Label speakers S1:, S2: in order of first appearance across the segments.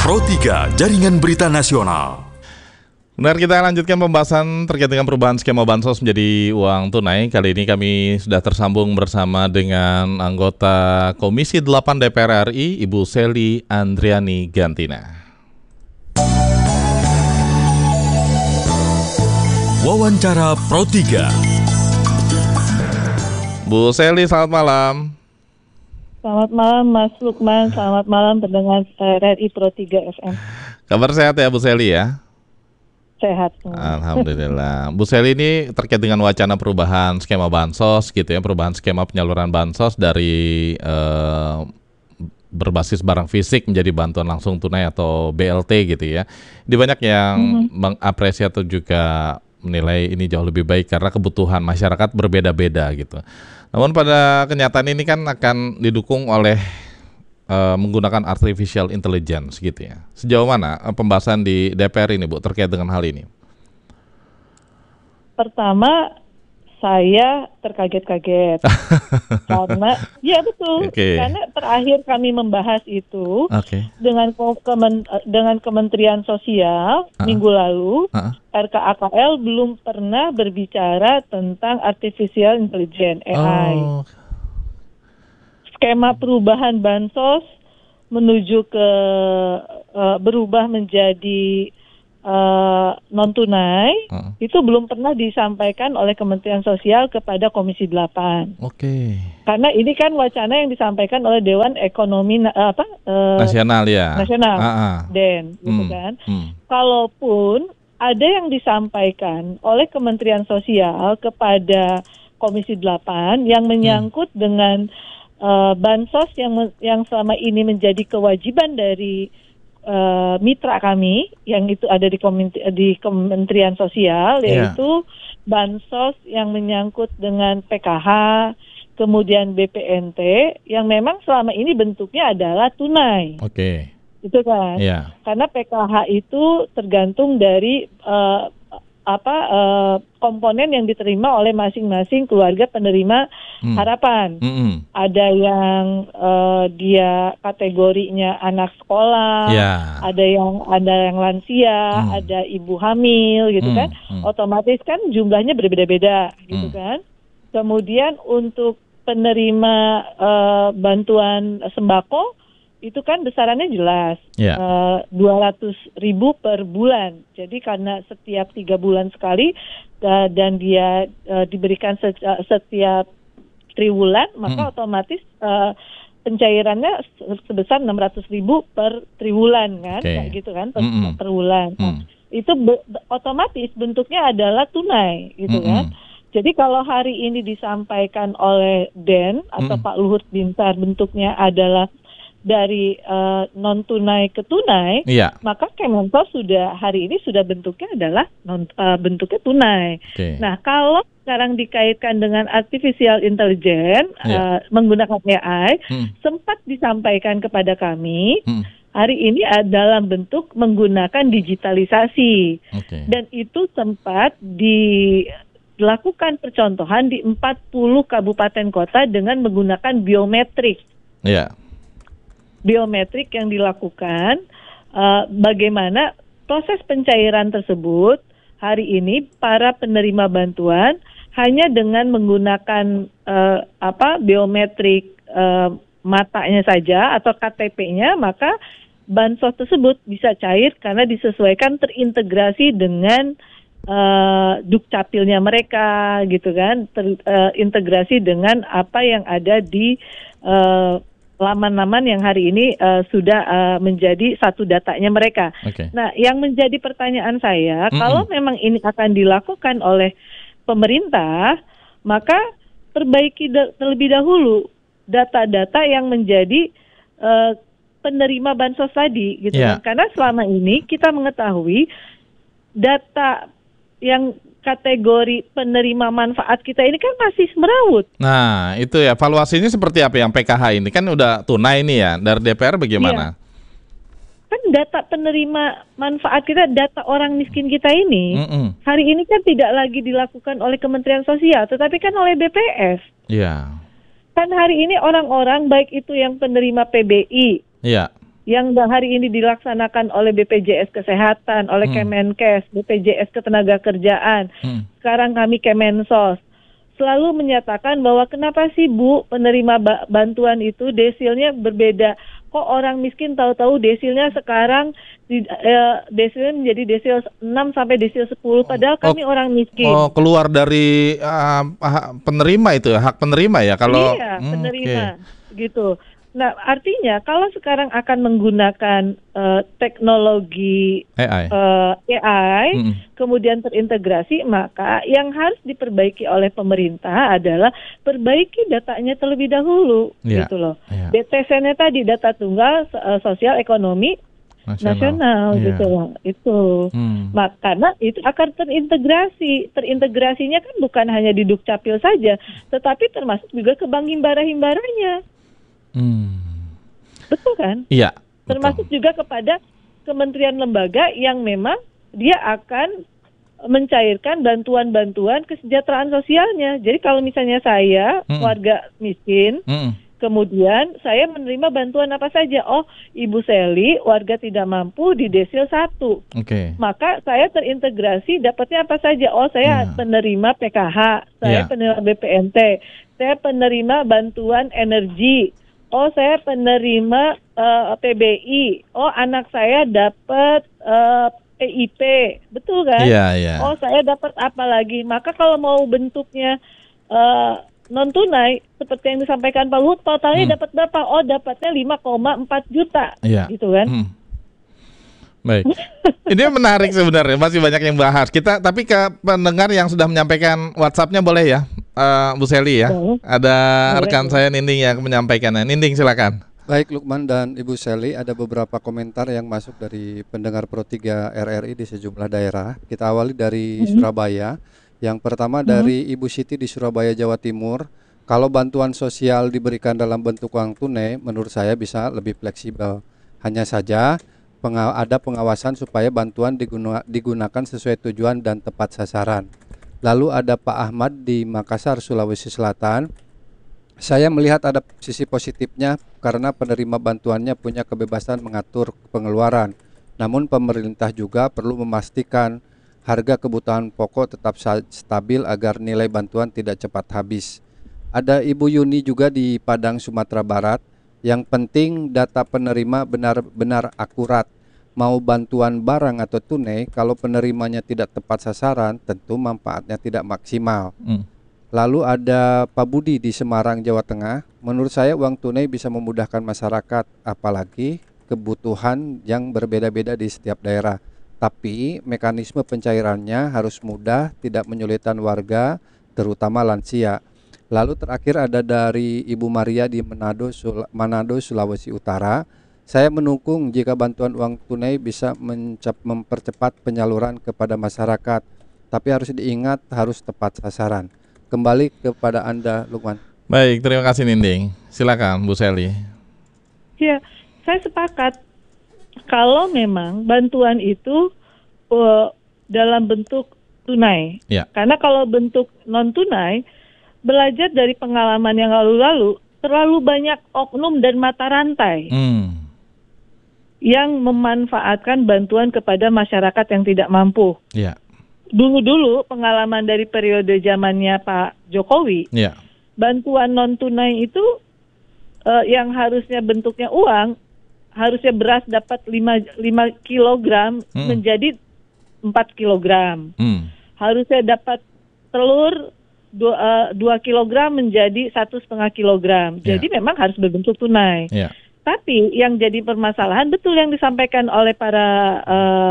S1: Pro 3 Jaringan Berita Nasional.
S2: Benar, kita lanjutkan pembahasan terkait dengan perubahan skema bansos menjadi uang tunai. Kali ini kami sudah tersambung bersama dengan anggota Komisi 8 DPR RI, Ibu Sely Andriani Gantina.
S1: Wawancara Pro 3.
S2: Bu Sely, selamat malam.
S3: Selamat malam Mas Lukman, selamat malam pendengar RRI Pro 3 FM.
S2: Kabar sehat ya Bu Sely ya?
S3: Sehat.
S2: Alhamdulillah. Bu Sely, ini terkait dengan wacana perubahan skema bansos gitu ya, perubahan skema penyaluran bansos dari berbasis barang fisik menjadi bantuan langsung tunai atau BLT gitu ya. Di banyak yang mengapresiasi atau juga menilai ini jauh lebih baik karena kebutuhan masyarakat berbeda-beda gitu. Namun pada kenyataan ini kan akan didukung oleh menggunakan artificial intelligence gitu ya. Sejauh mana pembahasan di DPR ini Bu terkait dengan hal ini?
S3: Pertama, saya terkaget-kaget karena ya betul, karena terakhir kami membahas itu dengan Kementerian Sosial minggu lalu, RKAKL belum pernah berbicara tentang artificial intelligence AI. Skema perubahan bansos menuju ke berubah menjadi non tunai itu belum pernah disampaikan oleh Kementerian Sosial kepada Komisi 8. Karena ini kan wacana yang disampaikan oleh Dewan Ekonomi
S2: Nasional ya.
S3: DEN, gitu kan. Kalaupun ada yang disampaikan oleh Kementerian Sosial kepada Komisi 8 yang menyangkut dengan bansos yang selama ini menjadi kewajiban dari mitra kami yang itu ada di Kementerian Sosial, yaitu bansos yang menyangkut dengan PKH, kemudian BPNT yang memang selama ini bentuknya adalah tunai. Itu kan. Karena PKH itu tergantung dari komponen yang diterima oleh masing-masing keluarga penerima harapan. Ada yang dia kategorinya anak sekolah, ada yang lansia, ada ibu hamil gitu kan. Otomatis kan jumlahnya berbeda-beda gitu kan. Kemudian untuk penerima bantuan sembako itu kan besarannya jelas, 200.000 per bulan. Jadi karena setiap 3 bulan sekali dan dia diberikan setiap triwulan, maka otomatis pencairannya sebesar 600.000 per triwulan kan, kayak gitu kan, per bulan. Itu otomatis bentuknya adalah tunai, gitu kan. Jadi kalau hari ini disampaikan oleh DEN atau Pak Luhut Binsar bentuknya adalah dari non tunai ke tunai, maka Kemensos hari ini sudah bentuknya adalah bentuknya tunai. Nah, kalau sekarang dikaitkan dengan artificial intelligence menggunakan AI, sempat disampaikan kepada kami hari ini dalam bentuk menggunakan digitalisasi, dan itu sempat dilakukan percontohan di 40 kabupaten kota dengan menggunakan biometrik. Biometrik yang dilakukan, bagaimana proses pencairan tersebut hari ini para penerima bantuan hanya dengan menggunakan biometrik matanya saja atau KTP-nya, maka bansos tersebut bisa cair karena disesuaikan terintegrasi dengan dukcapilnya mereka gitu kan, terintegrasi dengan apa yang ada di laman-laman yang hari ini sudah menjadi satu datanya mereka. Nah, yang menjadi pertanyaan saya, kalau memang ini akan dilakukan oleh pemerintah, maka perbaiki terlebih dahulu data-data yang menjadi penerima bansos tadi, gitu kan? Karena selama ini kita mengetahui data yang kategori penerima manfaat kita ini kan masih merawut.
S2: Nah, itu ya, valuasinya seperti apa yang PKH ini? Kan udah tunai nih ya, dari DPR bagaimana?
S3: Kan data penerima manfaat kita, data orang miskin kita ini, hari ini kan tidak lagi dilakukan oleh Kementerian Sosial, tetapi kan oleh BPS. Kan hari ini orang-orang, baik itu yang penerima PBI, yang hari ini dilaksanakan oleh BPJS Kesehatan, oleh Kemenkes, BPJS Ketenagakerjaan, sekarang kami Kemensos, selalu menyatakan bahwa kenapa sih Bu penerima bantuan itu desilnya berbeda? Kok orang miskin tahu-tahu desilnya sekarang desilnya menjadi desil 6 sampai desil 10 padahal kami orang miskin.
S2: Oh, keluar dari penerima itu, hak penerima ya kalau
S3: penerima gitu. Nah, artinya kalau sekarang akan menggunakan teknologi AI kemudian terintegrasi, maka yang harus diperbaiki oleh pemerintah adalah perbaiki datanya terlebih dahulu, gitu loh. DTS-nya tadi, data tunggal sosial ekonomi nasional, gitu loh. Itu. Karena itu akan terintegrasi. Terintegrasinya kan bukan hanya di Dukcapil saja, tetapi termasuk juga ke bank himbara-himbaranya. Betul kan?
S2: Iya.
S3: Termasuk juga kepada kementerian lembaga yang memang dia akan mencairkan bantuan-bantuan kesejahteraan sosialnya. Jadi kalau misalnya saya warga miskin, kemudian saya menerima bantuan apa saja? Oh, Ibu Seli warga tidak mampu di desil 1. Maka saya terintegrasi dapatnya apa saja? Oh, saya penerima PKH, saya penerima BPNT, saya penerima bantuan energi. Oh, saya penerima PBI. Oh, anak saya dapat PIP. Betul kan? Oh, saya dapat apa lagi? Maka kalau mau bentuknya non tunai seperti yang disampaikan Pak Luhut, totalnya dapat berapa? Oh, dapatnya 5,4 juta. Gitu kan?
S2: Baik. Ini menarik sebenarnya, masih banyak yang bahas. Tapi ke pendengar yang sudah menyampaikan WhatsApp-nya boleh ya, Bu Seli ya. Ada rekan saya Ninding yang menyampaikannya. Ninding silakan.
S4: Baik Lukman dan Ibu Seli, ada beberapa komentar yang masuk dari pendengar Pro 3 RRI di sejumlah daerah. Kita awali dari Surabaya. Yang pertama dari Ibu Siti di Surabaya, Jawa Timur. Kalau bantuan sosial diberikan dalam bentuk uang tunai, menurut saya bisa lebih fleksibel. Hanya saja ada pengawasan supaya bantuan digunakan sesuai tujuan dan tepat sasaran. Lalu ada Pak Ahmad di Makassar, Sulawesi Selatan. Saya melihat ada sisi positifnya karena penerima bantuannya punya kebebasan mengatur pengeluaran. Namun pemerintah juga perlu memastikan harga kebutuhan pokok tetap stabil agar nilai bantuan tidak cepat habis. Ada Ibu Yuni juga di Padang, Sumatera Barat. Yang penting data penerima benar-benar akurat. Mau bantuan barang atau tunai, kalau penerimanya tidak tepat sasaran, tentu manfaatnya tidak maksimal. Lalu ada Pak Budi di Semarang, Jawa Tengah. Menurut saya uang tunai bisa memudahkan masyarakat, apalagi kebutuhan yang berbeda-beda di setiap daerah. Tapi mekanisme pencairannya harus mudah, tidak menyulitkan warga, terutama lansia. Lalu terakhir ada dari Ibu Maria di Manado, Sulawesi Utara. Saya mendukung jika bantuan uang tunai bisa mempercepat penyaluran kepada masyarakat. Tapi harus diingat harus tepat sasaran. Kembali kepada Anda, Lukman.
S2: Baik, terima kasih Ninding. Silakan Bu Seli.
S3: Ya, saya sepakat. Kalau memang bantuan itu dalam bentuk tunai. Karena kalau bentuk non tunai, belajar dari pengalaman yang lalu-lalu, terlalu banyak oknum dan mata rantai yang memanfaatkan bantuan kepada masyarakat yang tidak mampu. Dulu-dulu pengalaman dari periode zamannya Pak Jokowi, bantuan non-tunai itu yang harusnya bentuknya uang, harusnya beras dapat 5 kilogram menjadi 4 kilogram. Harusnya dapat telur 2 kilogram menjadi 1,5 kilogram. Jadi memang harus berbentuk tunai. Tapi yang jadi permasalahan betul yang disampaikan oleh para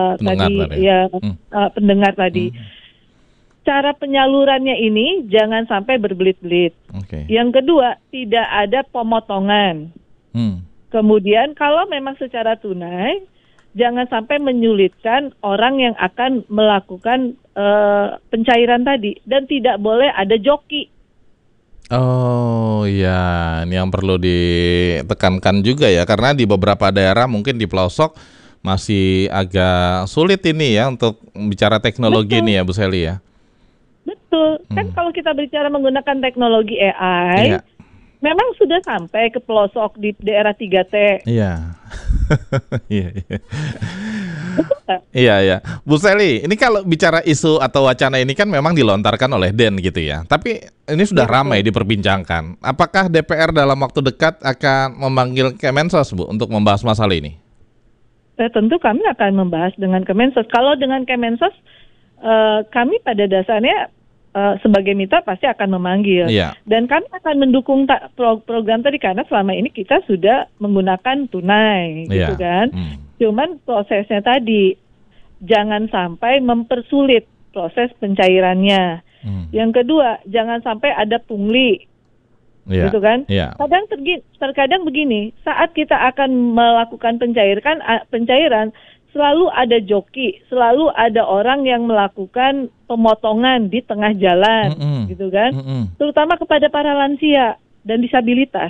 S3: pendengar tadi. Cara penyalurannya ini jangan sampai berbelit-belit. Yang kedua, tidak ada pemotongan. Kemudian kalau memang secara tunai, jangan sampai menyulitkan orang yang akan melakukan pencairan tadi, dan tidak boleh ada joki.
S2: Oh iya, ini yang perlu ditekankan juga ya, karena di beberapa daerah mungkin di pelosok masih agak sulit ini ya untuk bicara teknologi ini ya Bu Seli ya.
S3: Betul, kan kalau kita bicara menggunakan teknologi AI, memang sudah sampai ke pelosok di daerah 3T.
S2: Iya. Iya, iya. Iya, iya. Bu Sally, ini kalau bicara isu atau wacana ini kan memang dilontarkan oleh Den gitu ya. Tapi ini sudah ramai diperbincangkan. Apakah DPR dalam waktu dekat akan memanggil Kemensos, Bu, untuk membahas masalah ini?
S3: Tentu kami akan membahas dengan Kemensos. Kalau dengan Kemensos, kami pada dasarnya sebagai mitra pasti akan memanggil. Dan kami akan mendukung program tadi karena selama ini kita sudah menggunakan tunai, gitu kan. Cuman prosesnya tadi jangan sampai mempersulit proses pencairannya. Yang kedua, jangan sampai ada pungli, gitu kan. Terkadang begini, saat kita akan melakukan pencairan selalu ada joki, selalu ada orang yang melakukan pemotongan di tengah jalan, gitu kan. Terutama kepada para lansia dan disabilitas.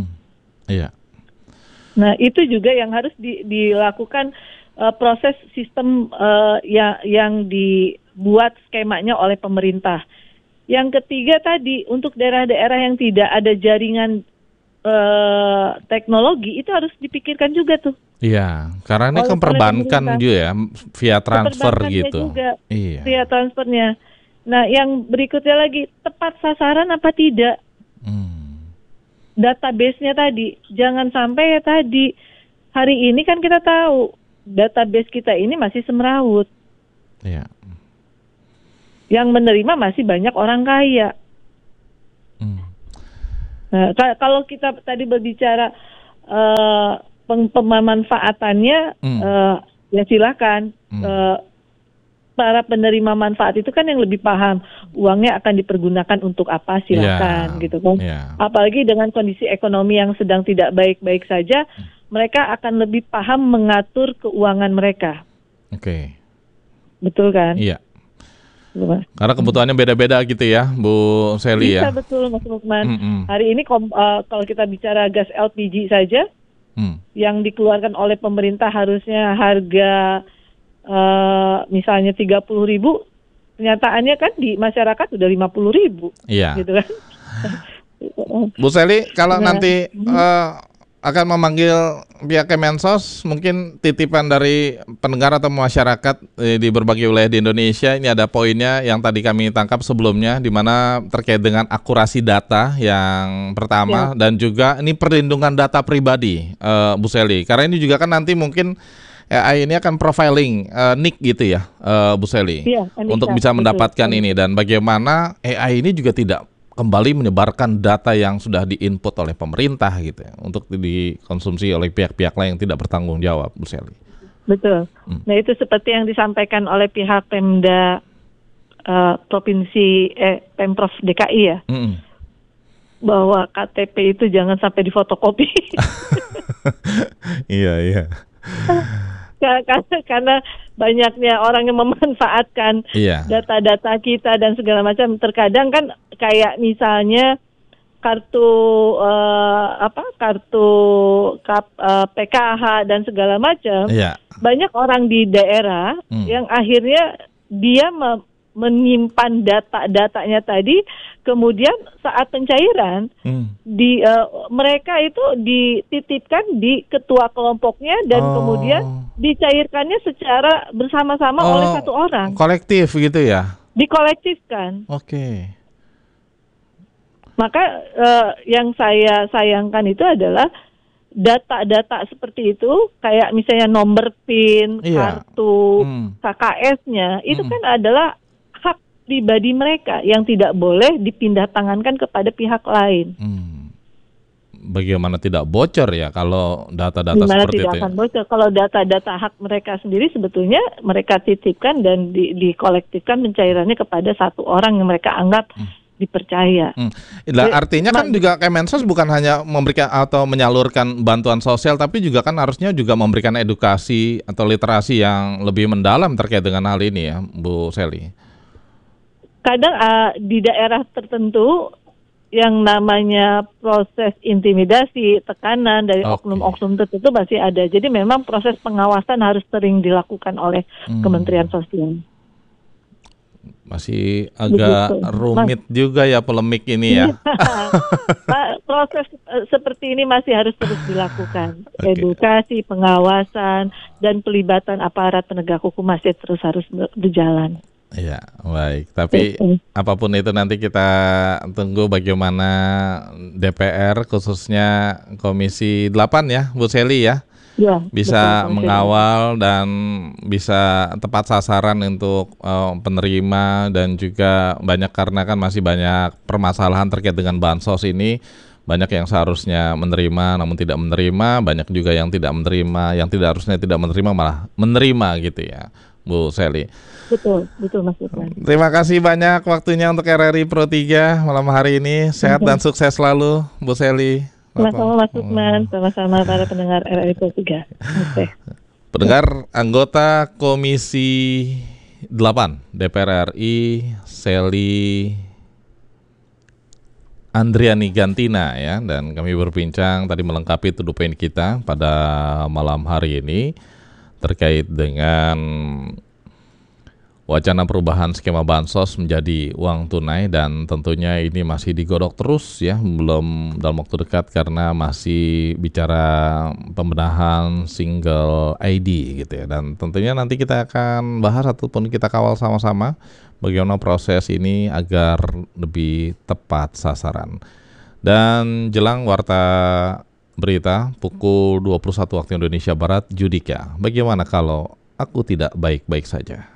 S3: Nah, itu juga yang harus dilakukan proses sistem yang dibuat skemanya oleh pemerintah. Yang ketiga tadi, untuk daerah-daerah yang tidak ada jaringan teknologi, itu harus dipikirkan juga tuh.
S2: Iya, karena ini kan perbankan juga ya, via transfer gitu.
S3: Juga, via transfernya. Nah, yang berikutnya lagi, tepat sasaran apa tidak? Database-nya tadi, jangan sampai ya tadi, hari ini kan kita tahu, database kita ini masih semrawut. Yang menerima masih banyak orang kaya. Nah, kalau kita tadi berbicara pemanfaatannya, ya silakan. Para penerima manfaat itu kan yang lebih paham uangnya akan dipergunakan untuk apa, silakan gitu kan. Apalagi dengan kondisi ekonomi yang sedang tidak baik-baik saja, mereka akan lebih paham mengatur keuangan mereka. Betul kan?
S2: Iya. Karena kebutuhannya beda-beda gitu ya, Bu Sally ya.
S3: Bisa, betul Mas Lukman. Hari ini kalau kita bicara gas LPG saja, yang dikeluarkan oleh pemerintah harusnya harga misalnya 30.000, kenyataannya kan di masyarakat udah 50.000, gitu kan.
S2: Bu Sally, kalau nanti akan memanggil pihak Kemensos, mungkin titipan dari pendengar atau masyarakat di berbagai wilayah di Indonesia, ini ada poinnya yang tadi kami tangkap sebelumnya, di mana terkait dengan akurasi data yang pertama, dan juga ini perlindungan data pribadi, Bu Sally. Karena ini juga kan nanti mungkin AI ini akan profiling NIK gitu ya, Bu Sally, untuk bisa mendapatkan ini, dan bagaimana AI ini juga tidak kembali menyebarkan data yang sudah diinput oleh pemerintah gitu ya, untuk dikonsumsi oleh pihak-pihak lain yang tidak bertanggung jawab, Bu Sally.
S3: Betul. Nah, itu seperti yang disampaikan oleh pihak Pemda Pemprov DKI ya, bahwa KTP itu jangan sampai difotokopi. Iya. Karena banyaknya orang yang memanfaatkan data-data kita dan segala macam. Terkadang kan kayak misalnya kartu PKH dan segala macam. Banyak orang di daerah yang akhirnya dia menyimpan data-datanya tadi, kemudian saat pencairan mereka itu dititipkan di ketua kelompoknya dan kemudian dicairkannya secara bersama-sama oleh satu orang.
S2: Kolektif gitu ya?
S3: Dikolektifkan. Maka yang saya sayangkan itu adalah data-data seperti itu, kayak misalnya nomor PIN, kartu, KKS-nya, itu kan adalah hak pribadi mereka yang tidak boleh dipindah tangankan kepada pihak lain.
S2: Bagaimana tidak bocor ya kalau data-data seperti itu? Tidak akan
S3: bocor. Kalau data-data hak mereka sendiri sebetulnya mereka titipkan dan dikolektifkan pencairannya kepada satu orang yang mereka anggap dipercaya.
S2: Artinya kan juga Kemensos bukan hanya memberikan atau menyalurkan bantuan sosial, tapi juga kan harusnya juga memberikan edukasi atau literasi yang lebih mendalam terkait dengan hal ini ya, Bu Sally.
S3: Kadang di daerah tertentu yang namanya proses intimidasi, tekanan dari oknum-oknum tertentu masih ada. Jadi memang proses pengawasan harus sering dilakukan oleh Kementerian Sosial.
S2: Masih agak rumit juga ya polemik ini ya.
S3: Proses seperti ini masih harus terus dilakukan. Edukasi, pengawasan, dan pelibatan aparat penegak hukum masih terus harus berjalan.
S2: Ya, baik. Tapi apapun itu nanti kita tunggu bagaimana DPR khususnya Komisi 8 ya, Bu Sely ya. Ya, bisa betul, mengawal dan bisa tepat sasaran untuk penerima dan juga banyak karena kan masih banyak permasalahan terkait dengan bansos ini. Banyak yang seharusnya menerima namun tidak menerima, banyak juga yang tidak menerima, yang tidak harusnya tidak menerima malah menerima gitu ya, Bu Sely.
S3: Betul Mas Lukman.
S2: Terima kasih banyak waktunya untuk RRI Pro 3 malam hari ini. Sehat dan sukses selalu, Bu Sely.
S3: Sama-sama Mas Lukman, sama-sama para pendengar RRI Pro 3.
S2: Pendengar anggota Komisi 8 DPR RI Sely Andriani Gantina ya, dan kami berbincang tadi melengkapi to the point kita pada malam hari ini terkait dengan wacana perubahan skema bansos menjadi uang tunai, dan tentunya ini masih digodok terus ya, belum dalam waktu dekat karena masih bicara pembenahan single ID gitu ya, dan tentunya nanti kita akan bahas ataupun kita kawal sama-sama bagaimana proses ini agar lebih tepat sasaran. Dan jelang warta berita pukul 21 waktu Indonesia Barat, Judika, bagaimana kalau aku tidak baik-baik saja?